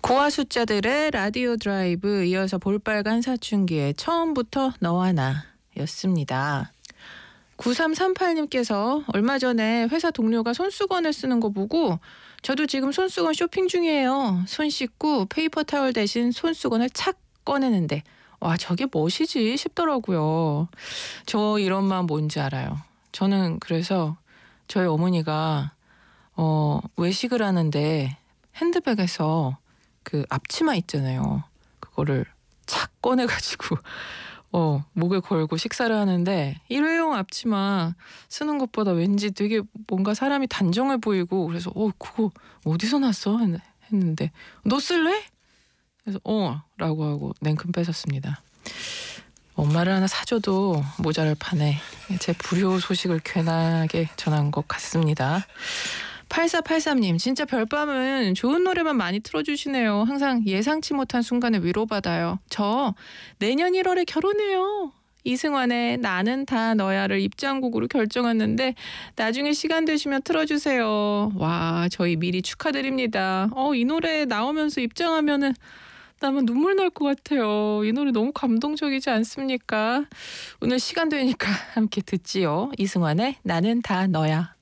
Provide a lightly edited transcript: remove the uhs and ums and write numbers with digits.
고와 숫자들의 라디오 드라이브, 이어서 볼빨간 사춘기의 처음부터 너와 나였습니다. 9338님께서 얼마 전에 회사 동료가 손수건을 쓰는 거 보고 저도 지금 손수건 쇼핑 중이에요. 손 씻고 페이퍼 타월 대신 손수건을 착 꺼내는데 와, 저게 멋이지 싶더라고요. 저 이런 마음 뭔지 알아요. 저는 그래서 저희 어머니가 외식을 하는데 핸드백에서 그 앞치마 있잖아요. 그거를 착 꺼내가지고 목에 걸고 식사를 하는데, 일회용 앞치마 쓰는 것보다 왠지 되게 뭔가 사람이 단정해 보이고, 그래서 그거 어디서 났어? 했는데 너 쓸래? 그래서 라고 하고 냉큼 뺏었습니다. 엄마를 하나 사줘도 모자랄 판에 제 불효 소식을 괜하게 전한 것 같습니다. 8483님, 진짜 별밤은 좋은 노래만 많이 틀어주시네요. 항상 예상치 못한 순간에 위로받아요. 저 내년 1월에 결혼해요. 이승환의 나는 다 너야를 입장곡으로 결정했는데 나중에 시간 되시면 틀어주세요. 와, 저희 미리 축하드립니다. 이 노래 나오면서 입장하면은 나만 눈물 날 것 같아요. 이 노래 너무 감동적이지 않습니까? 오늘 시간 되니까 함께 듣지요. 이승환의 나는 다 너야.